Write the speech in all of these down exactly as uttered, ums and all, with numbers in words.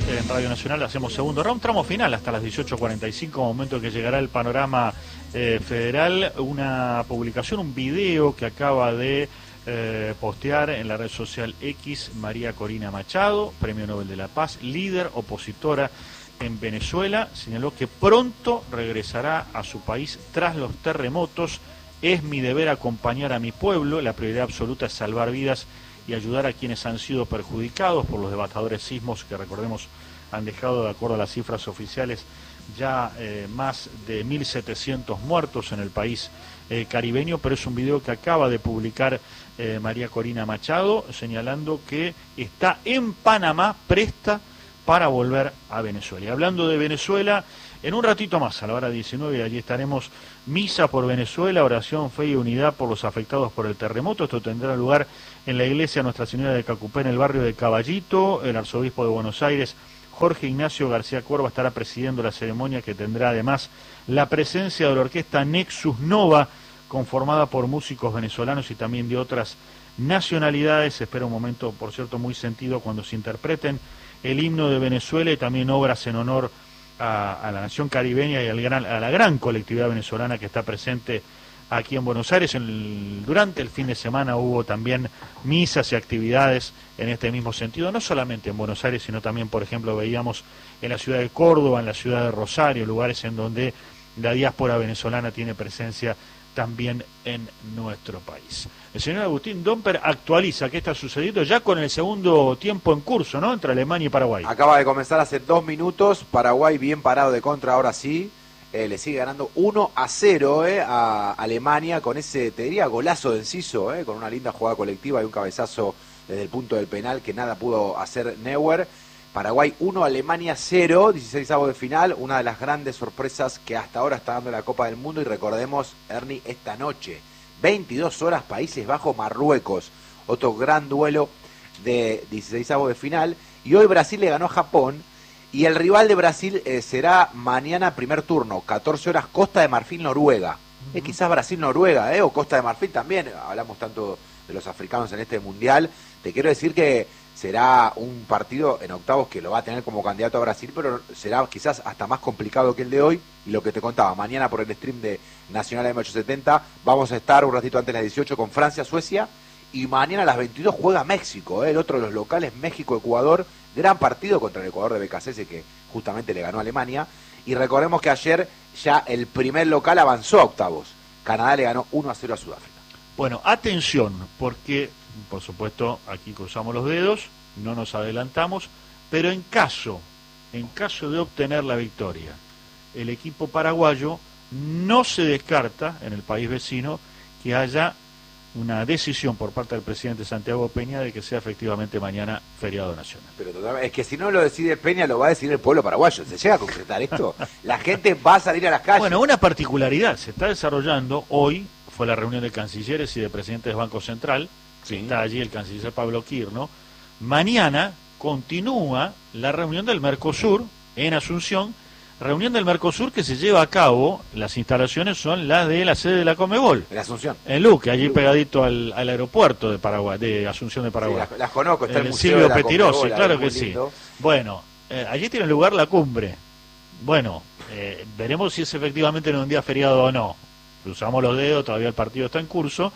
en Radio Nacional. Hacemos segundo round, tramo final hasta las dieciocho cuarenta y cinco, momento en que llegará el panorama eh, federal. Una publicación, un video que acaba de eh, postear en la red social X María Corina Machado, Premio Nobel de la Paz, líder opositora en Venezuela. Señaló que pronto regresará a su país tras los terremotos. Es mi deber acompañar a mi pueblo, la prioridad absoluta es salvar vidas y ayudar a quienes han sido perjudicados por los devastadores sismos que, recordemos, han dejado, de acuerdo a las cifras oficiales, ya eh, más de mil setecientos muertos en el país eh, caribeño. Pero es un video que acaba de publicar eh, María Corina Machado, señalando que está en Panamá, presta para volver a Venezuela. Y hablando de Venezuela, en un ratito más, a la hora diecinueve, allí estaremos, misa por Venezuela, oración, fe y unidad por los afectados por el terremoto. Esto tendrá lugar en la iglesia Nuestra Señora de Cacupé, en el barrio de Caballito. El arzobispo de Buenos Aires, Jorge Ignacio García Cuerva, estará presidiendo la ceremonia, que tendrá además la presencia de la orquesta Nexus Nova, conformada por músicos venezolanos y también de otras nacionalidades. Se espera un momento, por cierto, muy sentido cuando se interpreten el himno de Venezuela y también obras en honor a, a la nación caribeña y al gran, a la gran colectividad venezolana que está presente aquí en Buenos Aires. En el, durante el fin de semana hubo también misas y actividades en este mismo sentido, no solamente en Buenos Aires, sino también, por ejemplo, veíamos en la ciudad de Córdoba, en la ciudad de Rosario, lugares en donde la diáspora venezolana tiene presencia también en nuestro país. El señor Agustín Domper actualiza qué está sucediendo ya con el segundo tiempo en curso, ¿no?, entre Alemania y Paraguay. Acaba de comenzar hace dos minutos, Paraguay bien parado de contra, ahora sí, eh, le sigue ganando uno a cero eh, a Alemania con ese, te diría, golazo de Enciso, eh, con una linda jugada colectiva y un cabezazo desde el punto del penal que nada pudo hacer Neuer. Paraguay uno, Alemania cero, dieciseisavos de final, una de las grandes sorpresas que hasta ahora está dando la Copa del Mundo. Y recordemos, Ernie, esta noche, veintidós horas, Países Bajos, Marruecos, otro gran duelo de dieciseisavos de final. Y hoy Brasil le ganó a Japón, y el rival de Brasil eh, será mañana primer turno, catorce horas, Costa de Marfil, Noruega. Uh-huh. eh, quizás Brasil-Noruega, eh, o Costa de Marfil también, hablamos tanto de los africanos en este mundial. Te quiero decir que será un partido en octavos que lo va a tener como candidato a Brasil, pero será quizás hasta más complicado que el de hoy. Y lo que te contaba, mañana por el stream de Nacional M ochocientos setenta vamos a estar un ratito antes de las dieciocho con Francia-Suecia, y mañana a las veintidós juega México, ¿eh? El otro de los locales, México-Ecuador, gran partido contra el Ecuador de B K C S, que justamente le ganó a Alemania. Y recordemos que ayer ya el primer local avanzó a octavos, Canadá le ganó uno a cero a Sudáfrica. Bueno, atención, porque por supuesto aquí cruzamos los dedos, no nos adelantamos, pero en caso, en caso de obtener la victoria, el equipo paraguayo, no se descarta en el país vecino que haya una decisión por parte del presidente Santiago Peña de que sea efectivamente mañana feriado nacional. Pero es que si no lo decide Peña, lo va a decidir el pueblo paraguayo. ¿Se llega a concretar esto? La gente va a salir a las calles. Bueno, una particularidad se está desarrollando hoy. Fue la reunión de cancilleres y de presidentes del Banco Central. Sí. Está allí el canciller Pablo Quirno. Mañana continúa la reunión del Mercosur en Asunción. Reunión del Mercosur que se lleva a cabo, las instalaciones son las de la sede de la Conmebol. En Asunción. En Luque, allí pegadito al, al aeropuerto de Paraguay, de Asunción de Paraguay. Sí, las, las conozco, está el, el museo Silvio de la Petirosi, Conmebol, claro que lindo. Sí. Bueno, eh, allí tiene lugar la cumbre. Bueno, eh, veremos si es efectivamente en un día feriado o no. Cruzamos los dedos, todavía el partido está en curso,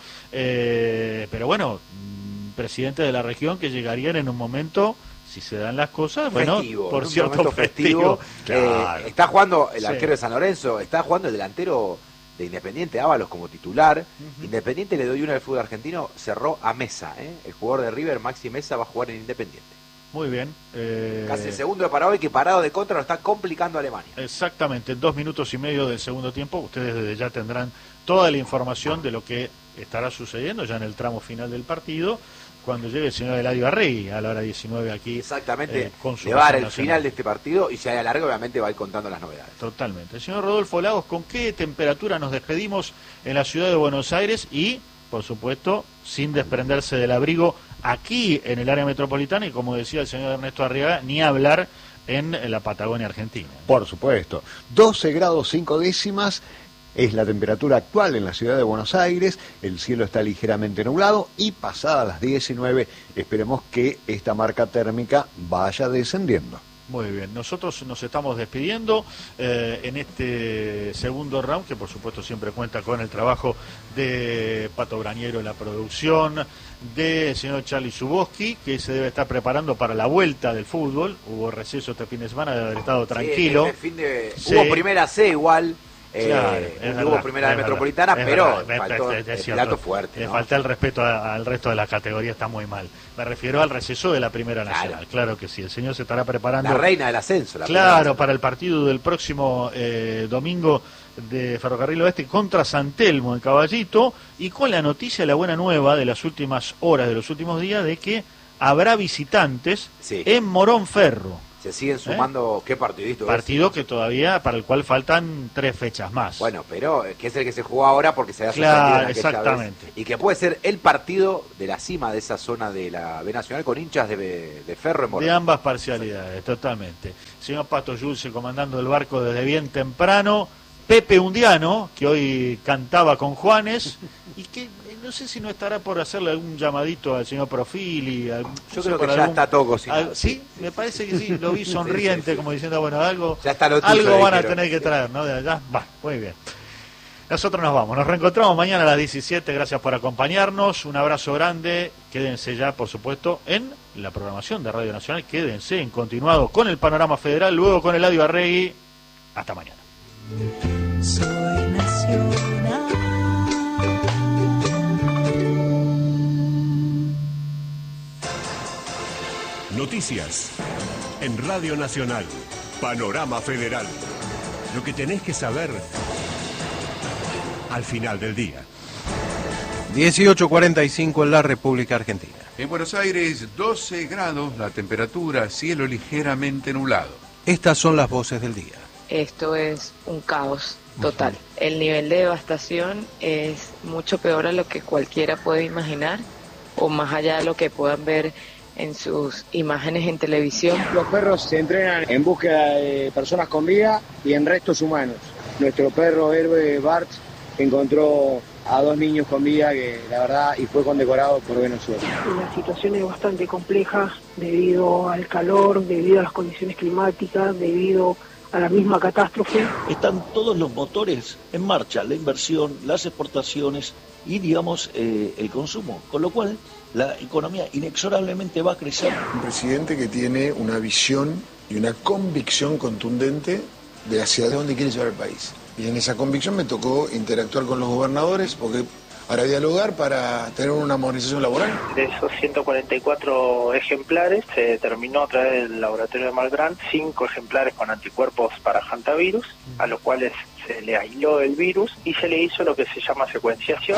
eh, pero bueno, presidente de la región que llegarían en un momento, si se dan las cosas, festivo, bueno, por cierto, festivo. festivo. Claro. Eh, está jugando el sí. arquero de San Lorenzo, está jugando el delantero de Independiente, Ábalos, como titular. Uh-huh. Independiente, le doy una del fútbol argentino, cerró a Mesa, ¿eh? El jugador de River, Maxi Mesa, va a jugar en Independiente. Muy bien. Eh... Casi el segundo de Paraguay, que parado de contra lo está complicando a Alemania. Exactamente, en dos minutos y medio del segundo tiempo, ustedes desde ya tendrán toda la información de lo que estará sucediendo ya en el tramo final del partido, cuando llegue el señor Eladio Arregui a la hora diecinueve aquí. Exactamente, eh, con su le va a dar el nacional. final de este partido, y si hay alargue obviamente va a ir contando las novedades. Totalmente. El señor Rodolfo Lagos, ¿con qué temperatura nos despedimos en la ciudad de Buenos Aires? Y, por supuesto, sin desprenderse del abrigo aquí en el área metropolitana, y como decía el señor Ernesto Arriaga, ni hablar en la Patagonia Argentina. Por supuesto, doce grados cinco décimas es la temperatura actual en la ciudad de Buenos Aires, el cielo está ligeramente nublado y pasadas las diecinueve esperemos que esta marca térmica vaya descendiendo. Muy bien, nosotros nos estamos despidiendo eh, en este segundo round, que por supuesto siempre cuenta con el trabajo de Pato Brañero en la producción, del señor Charlie Zuboski, que se debe estar preparando para la vuelta del fútbol. Hubo receso este fin de semana, debe haber estado tranquilo. Sí, este fin de... Sí. Hubo primera C igual. Claro, eh, es hubo verdad, primera de es Metropolitana, verdad, pero es verdad, faltó es- es el cierto. plato fuerte, Le ¿no? falta el respeto a- al resto de la categoría, está muy mal. Me refiero al receso de la Primera Claro. Nacional, claro que sí. El señor se estará preparando. La reina del ascenso. La Claro, primera. para el partido del próximo eh, domingo de Ferrocarril Oeste contra San Telmo en Caballito, y con la noticia, la buena nueva de las últimas horas, de los últimos días, de que habrá visitantes Sí. en Morón Ferro. Se siguen sumando, ¿qué partidito es? Partido que todavía, para el cual faltan tres fechas más. Bueno, pero eh, que es el que se jugó ahora porque se da Claro, exactamente. Y que puede ser el partido de la cima de esa zona de la B Nacional con hinchas de, de Ferro en Morón. De ambas parcialidades, totalmente. Señor Pato Yulce comandando el barco desde bien temprano. Pepe Undiano, que hoy cantaba con Juanes, y que eh, no sé si no estará por hacerle algún llamadito al señor Profili. al- no Yo sé, creo por que ya algún- está todo cocinado. al- ¿Sí? Sí, Me sí, parece sí. que sí, lo vi sonriente, Sí, sí, sí. como diciendo, bueno, algo, Ya está lo tuyo, algo van a dijeron. tener que traer, ¿no? De allá, va, muy bien. Nosotros nos vamos, nos reencontramos mañana a las diecisiete, gracias por acompañarnos, un abrazo grande, quédense ya, por supuesto, en la programación de Radio Nacional, quédense en continuado con el Panorama Federal, luego con Eladio Arregui, hasta mañana. Soy nacional. Noticias en Radio Nacional. Panorama Federal. Lo que tenés que saber al final del día. dieciocho cuarenta y cinco en la República Argentina. En Buenos Aires, doce grados, la temperatura, cielo ligeramente nublado. Estas son las voces del día. Esto es un caos total. El nivel de devastación es mucho peor a lo que cualquiera puede imaginar o más allá de lo que puedan ver en sus imágenes en televisión. Los perros se entrenan en búsqueda de personas con vida y en restos humanos. Nuestro perro héroe Bart encontró a dos niños con vida que la verdad y fue condecorado por Venezuela. La situación es bastante compleja debido al calor, debido a las condiciones climáticas, debido a la misma catástrofe. Están todos los motores en marcha, la inversión, las exportaciones y, digamos, eh, el consumo, con lo cual la economía inexorablemente va a crecer. Un presidente que tiene una visión y una convicción contundente de hacia dónde quiere llevar el país. Y en esa convicción me tocó interactuar con los gobernadores porque para dialogar, para tener una modernización laboral. De esos ciento cuarenta y cuatro ejemplares se determinó a través del laboratorio de Malbrand cinco ejemplares con anticuerpos para hantavirus, a los cuales se le aisló el virus y se le hizo lo que se llama secuenciación.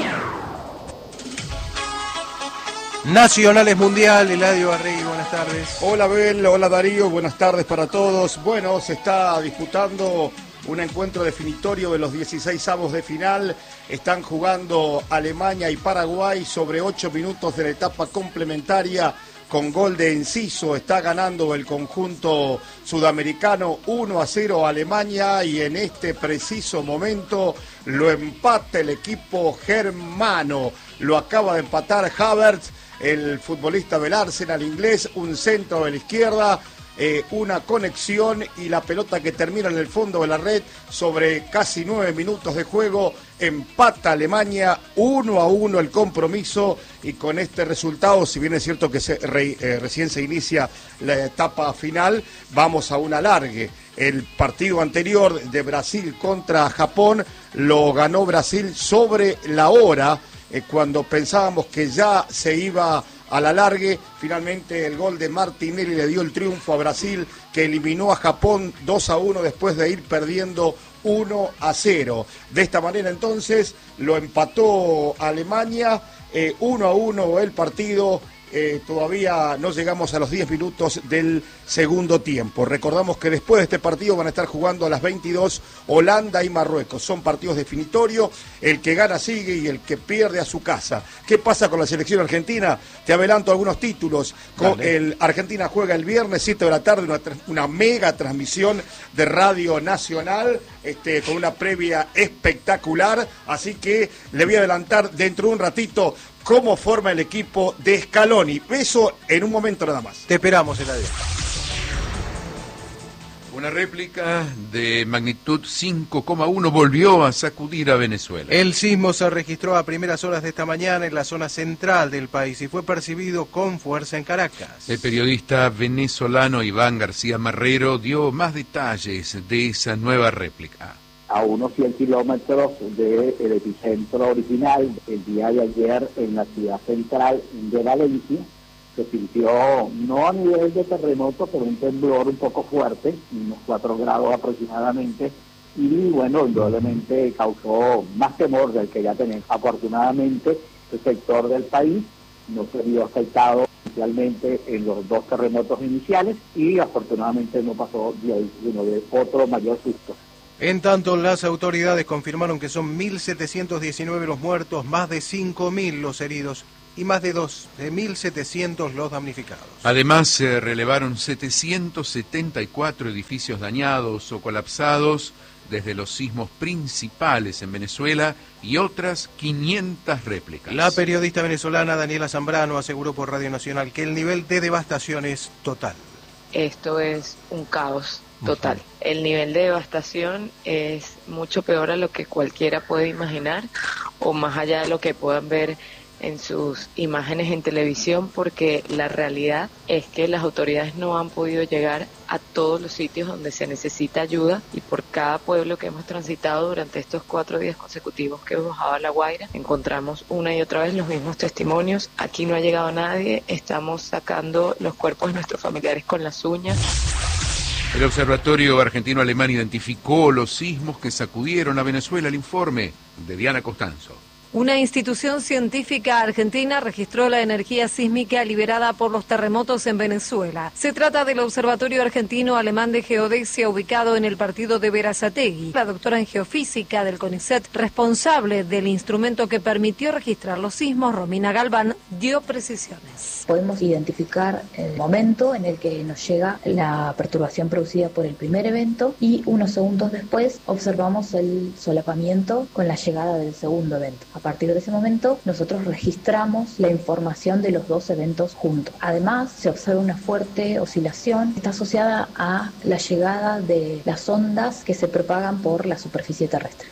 Nacionales Mundial, Eladio Arregui, buenas tardes. Hola Abel, hola Darío, buenas tardes para todos. Bueno, se está disputando un encuentro definitorio de los dieciséis avos de final. Están jugando Alemania y Paraguay sobre ocho minutos de la etapa complementaria con gol de Enciso. Está ganando el conjunto sudamericano uno a cero a Alemania y en este preciso momento lo empata el equipo germano. Lo acaba de empatar Havertz, el futbolista del Arsenal inglés, un centro de la izquierda. Eh, una conexión y la pelota que termina en el fondo de la red sobre casi nueve minutos de juego, empata Alemania uno a uno el compromiso y con este resultado, si bien es cierto que se, re, eh, recién se inicia la etapa final, vamos a un alargue. El partido anterior de Brasil contra Japón lo ganó Brasil sobre la hora, eh, cuando pensábamos que ya se iba al alargue. Finalmente el gol de Martinelli le dio el triunfo a Brasil, que eliminó a Japón dos a uno después de ir perdiendo uno a cero. De esta manera entonces lo empató Alemania, eh, uno a uno el partido. Eh, todavía no llegamos a los diez minutos del segundo tiempo. Recordamos que después de este partido van a estar jugando a las veintidós Holanda y Marruecos. Son partidos definitorios, el que gana sigue y el que pierde a su casa. ¿Qué pasa con la selección argentina? Te adelanto algunos títulos. Con el Argentina juega el viernes, siete de la tarde, una, una mega transmisión de Radio Nacional, este, con una previa espectacular. Así que le voy a adelantar dentro de un ratito cómo forma el equipo de Scaloni. Eso en un momento nada más. Te esperamos, Eladio. Una réplica de magnitud cinco coma uno volvió a sacudir a Venezuela. El sismo se registró a primeras horas de esta mañana en la zona central del país y fue percibido con fuerza en Caracas. El periodista venezolano Iván García Marrero dio más detalles de esa nueva réplica. A unos cien kilómetros del epicentro original, el día de ayer en la ciudad central de Valencia, se sintió no a nivel de terremoto, pero un temblor un poco fuerte, unos cuatro grados aproximadamente, y bueno, indudablemente causó más temor del que ya tenemos. Afortunadamente, el sector del país no se vio afectado inicialmente en los dos terremotos iniciales y afortunadamente no pasó de ahí, sino de otro mayor susto. En tanto, las autoridades confirmaron que son mil setecientos diecinueve los muertos, más de cinco mil los heridos y más de dos de mil setecientos los damnificados. Además, se relevaron setecientos setenta y cuatro edificios dañados o colapsados desde los sismos principales en Venezuela y otras quinientas réplicas. La periodista venezolana Daniela Zambrano aseguró por Radio Nacional que el nivel de devastación es total. Esto es un caos total. El nivel de devastación es mucho peor a lo que cualquiera puede imaginar o más allá de lo que puedan ver en sus imágenes en televisión, porque la realidad es que las autoridades no han podido llegar a todos los sitios donde se necesita ayuda, y por cada pueblo que hemos transitado durante estos cuatro días consecutivos que hemos bajado a La Guaira, encontramos una y otra vez los mismos testimonios. Aquí no ha llegado nadie, estamos sacando los cuerpos de nuestros familiares con las uñas. El Observatorio Argentino-Alemán identificó los sismos que sacudieron a Venezuela. El informe de Diana Costanzo. Una institución científica argentina registró la energía sísmica liberada por los terremotos en Venezuela. Se trata del Observatorio Argentino-Alemán de Geodesia, ubicado en el partido de Berazategui. La doctora en geofísica del CONICET, responsable del instrumento que permitió registrar los sismos, Romina Galván, dio precisiones. Podemos identificar el momento en el que nos llega la perturbación producida por el primer evento y unos segundos después observamos el solapamiento con la llegada del segundo evento. A partir de ese momento, nosotros registramos la información de los dos eventos juntos. Además, se observa una fuerte oscilación, está asociada a la llegada de las ondas que se propagan por la superficie terrestre.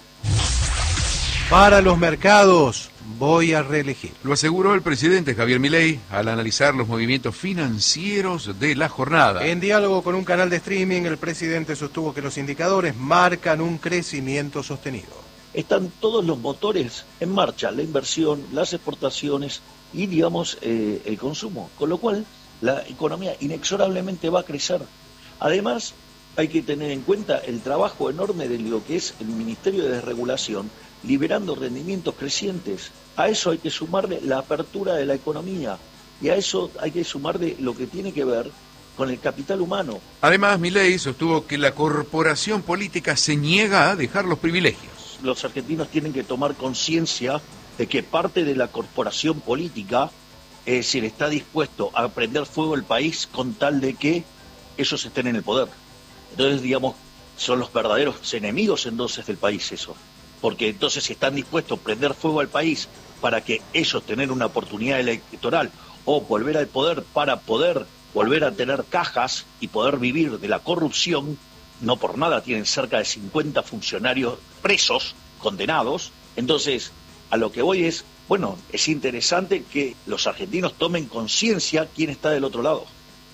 Para los mercados, voy a reelegir. Lo aseguró el presidente Javier Milei al analizar los movimientos financieros de la jornada. En diálogo con un canal de streaming, el presidente sostuvo que los indicadores marcan un crecimiento sostenido. Están todos los motores en marcha, la inversión, las exportaciones y, digamos, eh, el consumo, con lo cual la economía inexorablemente va a crecer. Además, hay que tener en cuenta el trabajo enorme de lo que es el Ministerio de Desregulación, liberando rendimientos crecientes. A eso hay que sumarle la apertura de la economía y a eso hay que sumarle lo que tiene que ver con el capital humano. Además, Milei sostuvo que la corporación política se niega a dejar los privilegios. Los argentinos tienen que tomar conciencia de que parte de la corporación política es decir, está dispuesto a prender fuego el país con tal de que ellos estén en el poder. Entonces, digamos, son los verdaderos enemigos entonces del país eso. Porque entonces si están dispuestos a prender fuego al país para que ellos tengan una oportunidad electoral o volver al poder para poder volver a tener cajas y poder vivir de la corrupción, no por nada tienen cerca de cincuenta funcionarios presos, condenados. Entonces, a lo que voy es, bueno, es interesante que los argentinos tomen conciencia quién está del otro lado.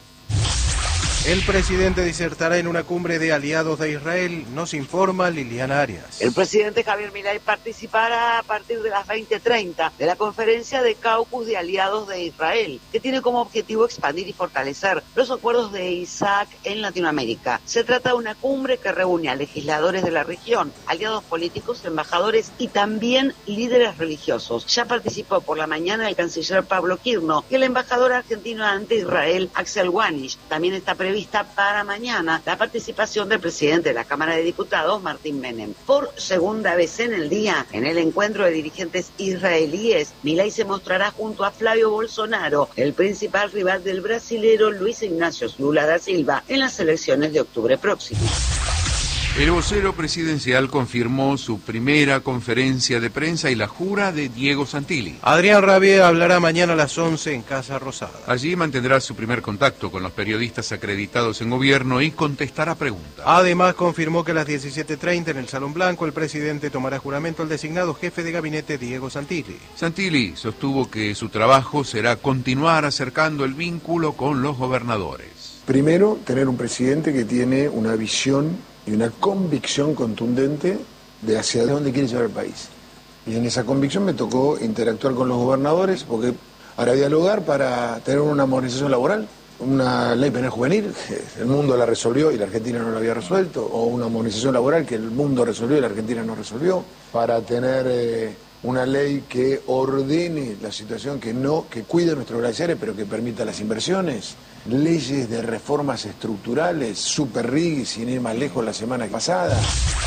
El presidente disertará en una cumbre de aliados de Israel, nos informa Liliana Arias. El presidente Javier Milei participará a partir de las veinte treinta de la conferencia de Caucus de Aliados de Israel, que tiene como objetivo expandir y fortalecer los acuerdos de Isaac en Latinoamérica. Se trata de una cumbre que reúne a legisladores de la región, aliados políticos, embajadores y también líderes religiosos. Ya participó por la mañana el canciller Pablo Kirno y el embajador argentino ante Israel, Axel Wanish. También está prevista para mañana la participación del presidente de la Cámara de Diputados, Martín Menem. Por segunda vez en el día, en el encuentro de dirigentes israelíes, Milei se mostrará junto a Flavio Bolsonaro, el principal rival del brasilero Luis Ignacio Lula da Silva, en las elecciones de octubre próximo. El vocero presidencial confirmó su primera conferencia de prensa y la jura de Diego Santilli. Adrián Rabier hablará mañana a las once en Casa Rosada. Allí mantendrá su primer contacto con los periodistas acreditados en gobierno y contestará preguntas. Además, confirmó que a las diecisiete treinta en el Salón Blanco el presidente tomará juramento al designado jefe de gabinete Diego Santilli. Santilli sostuvo que su trabajo será continuar acercando el vínculo con los gobernadores. Primero, tener un presidente que tiene una visión y una convicción contundente de hacia dónde quiere llevar el país. Y en esa convicción me tocó interactuar con los gobernadores, porque para dialogar, para tener una modernización laboral, una ley penal juvenil, que el mundo la resolvió y la Argentina no la había resuelto, o una modernización laboral que el mundo resolvió y la Argentina no resolvió, para tener eh, una ley que ordene la situación, que no, que cuide nuestros glaciares, pero que permita las inversiones. Leyes de reformas estructurales, super rig, sin ir más lejos la semana pasada.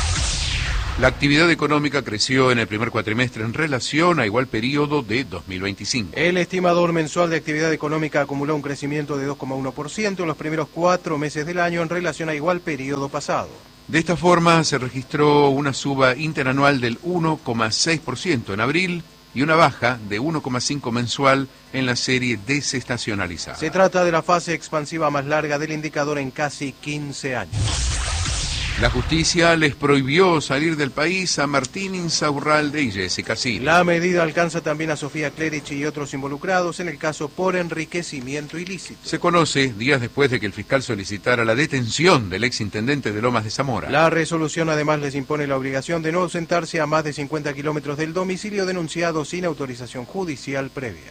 La actividad económica creció en el primer cuatrimestre en relación a igual periodo de dos mil veinticinco. El estimador mensual de actividad económica acumuló un crecimiento de dos coma uno por ciento en los primeros cuatro meses del año en relación a igual periodo pasado. De esta forma se registró una suba interanual del uno coma seis por ciento en abril y una baja de uno coma cinco por ciento mensual en la serie desestacionalizada. Se trata de la fase expansiva más larga del indicador en casi quince años. La justicia les prohibió salir del país a Martín Insaurralde y Jessica Silva. La medida alcanza también a Sofía Clerici y otros involucrados en el caso por enriquecimiento ilícito. Se conoce días después de que el fiscal solicitara la detención del exintendente de Lomas de Zamora. La resolución además les impone la obligación de no ausentarse a más de cincuenta kilómetros del domicilio denunciado sin autorización judicial previa.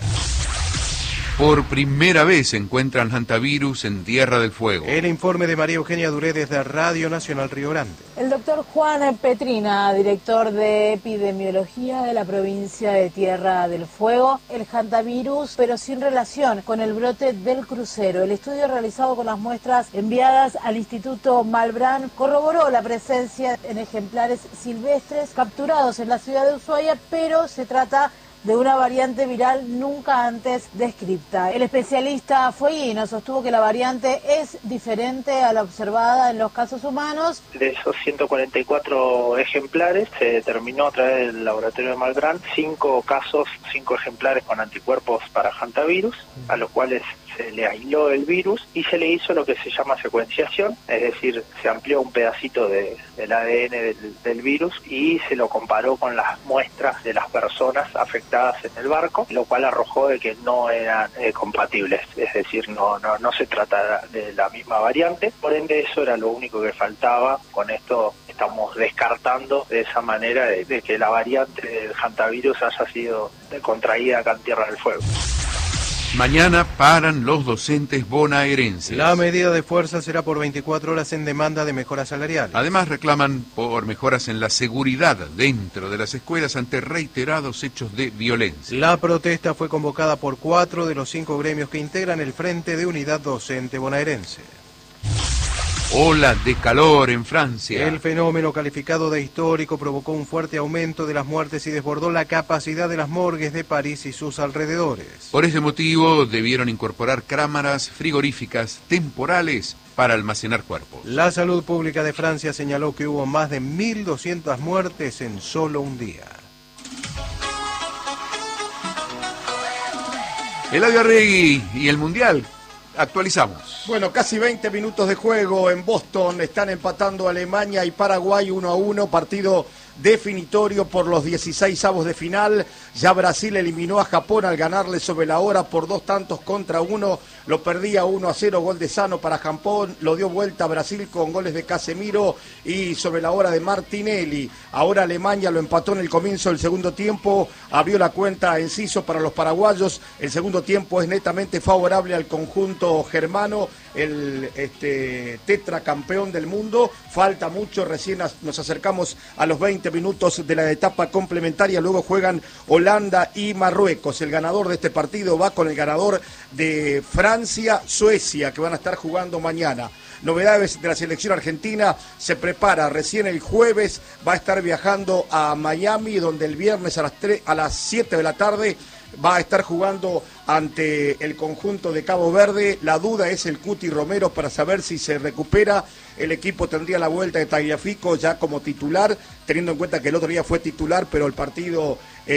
Por primera vez se encuentran hantavirus en Tierra del Fuego. El informe de María Eugenia Duré desde Radio Nacional Río Grande. El doctor Juan Petrina, director de epidemiología de la provincia de Tierra del Fuego, el hantavirus, pero sin relación con el brote del crucero. El estudio realizado con las muestras enviadas al Instituto Malbrán corroboró la presencia en ejemplares silvestres capturados en la ciudad de Ushuaia, pero se trata de una variante viral nunca antes descripta. El especialista Fueguino sostuvo que la variante es diferente a la observada en los casos humanos. De esos ciento cuarenta y cuatro ejemplares se determinó a través del laboratorio de Malbrán cinco casos, cinco ejemplares con anticuerpos para hantavirus, a los cuales se le aisló el virus y se le hizo lo que se llama secuenciación, es decir, se amplió un pedacito de, del A D N del, del virus y se lo comparó con las muestras de las personas afectadas en el barco, lo cual arrojó de que no eran eh, compatibles, es decir, no, no, no se trata de la misma variante, por ende eso era lo único que faltaba. Con esto estamos descartando de esa manera de, de que la variante del hantavirus haya sido contraída acá en Tierra del Fuego. Mañana paran los docentes bonaerenses. La medida de fuerza será por veinticuatro horas en demanda de mejoras salariales. Además reclaman por mejoras en la seguridad dentro de las escuelas ante reiterados hechos de violencia. La protesta fue convocada por cuatro de los cinco gremios que integran el Frente de Unidad Docente Bonaerense. Ola de calor en Francia. El fenómeno calificado de histórico provocó un fuerte aumento de las muertes y desbordó la capacidad de las morgues de París y sus alrededores. Por ese motivo debieron incorporar cámaras frigoríficas temporales para almacenar cuerpos. La salud pública de Francia señaló que hubo más de mil doscientas muertes en solo un día. Eladio Arregui y el Mundial. Actualizamos. Bueno, casi veinte minutos de juego en Boston. Están empatando Alemania y Paraguay uno a uno. Partido definitorio por los dieciséis avos de final. Ya Brasil eliminó a Japón al ganarle sobre la hora por dos tantos contra uno. Lo perdía uno a cero, gol de Sano para Japón. Lo dio vuelta a Brasil con goles de Casemiro y sobre la hora de Martinelli. Ahora Alemania lo empató en el comienzo del segundo tiempo. Abrió la cuenta Enciso para los paraguayos. El segundo tiempo es netamente favorable al conjunto germano, el este, tetracampeón del mundo. Falta mucho, recién nos acercamos a los veinte minutos de la etapa complementaria. Luego juegan Holanda y Marruecos. El ganador de este partido va con el ganador de Francia, Suecia, que van a estar jugando mañana. Novedades de la selección argentina, se prepara recién el jueves, va a estar viajando a Miami, donde el viernes a las, tres, a las siete de la tarde va a estar jugando ante el conjunto de Cabo Verde. La duda es el Cuti Romero para saber si se recupera. El equipo tendría la vuelta de Tagliafico ya como titular, teniendo en cuenta que el otro día fue titular, pero el partido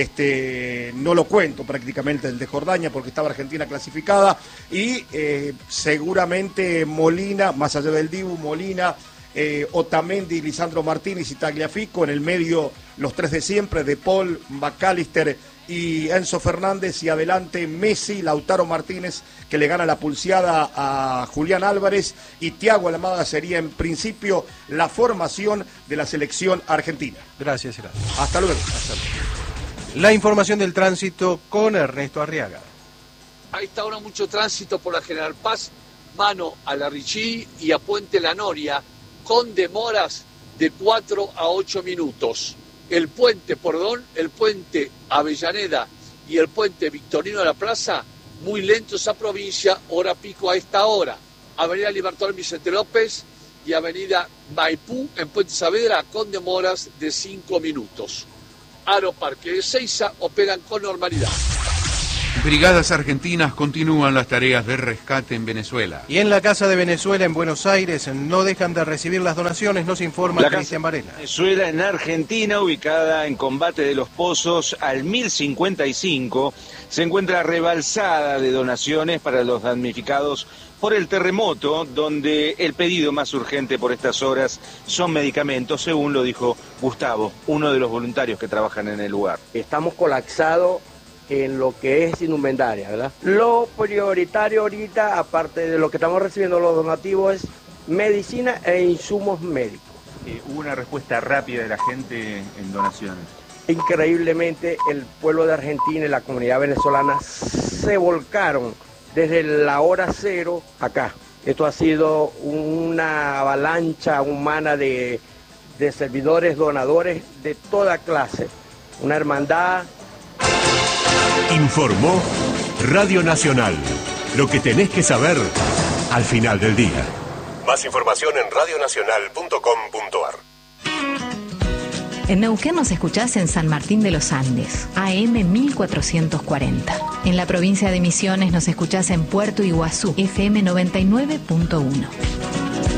este, no lo cuento prácticamente, el de Jordania, porque estaba Argentina clasificada. Y eh, seguramente Molina, más allá del Dibu, Molina, eh, Otamendi, Lisandro Martínez y Tagliafico. En el medio los tres de siempre, De Paul, McAllister y Enzo Fernández, y adelante Messi, Lautaro Martínez, que le gana la pulseada a Julián Álvarez, y Thiago Almada sería en principio la formación de la selección argentina. Gracias, Gerardo. Hasta luego. Hasta luego. La información del tránsito con Ernesto Arriaga. A esta hora mucho tránsito por la General Paz, mano a la Richí y a Puente La Noria, con demoras de cuatro a ocho minutos. El puente, perdón, el puente Avellaneda y el puente Victorino de la Plaza, muy lento esa provincia, hora pico a esta hora. Avenida Libertador Vicente López y Avenida Maipú en Puente Saavedra con demoras de cinco minutos. Aeroparque de Seiza operan con normalidad. Brigadas argentinas continúan las tareas de rescate en Venezuela. Y en la Casa de Venezuela en Buenos Aires no dejan de recibir las donaciones, nos informa la Cristian Varela. Venezuela en Argentina, ubicada en Combate de los Pozos al mil cincuenta y cinco, se encuentra rebalsada de donaciones para los damnificados por el terremoto, donde el pedido más urgente por estas horas son medicamentos, según lo dijo Gustavo, uno de los voluntarios que trabajan en el lugar. Estamos colapsados en lo que es indumentaria, ¿verdad? Lo prioritario ahorita, aparte de lo que estamos recibiendo los donativos, es medicina e insumos médicos. Eh, ¿Hubo una respuesta rápida de la gente en donaciones? Increíblemente, el pueblo de Argentina y la comunidad venezolana se volcaron desde la hora cero acá. Esto ha sido una avalancha humana de, de servidores, donadores de toda clase. Una hermandad. Informó Radio Nacional. Lo que tenés que saber al final del día. Más información en radionacional punto com punto ar. En Neuquén nos escuchás en San Martín de los Andes, A M mil cuatrocientos cuarenta. En la provincia de Misiones nos escuchás en Puerto Iguazú, F M noventa y nueve punto uno.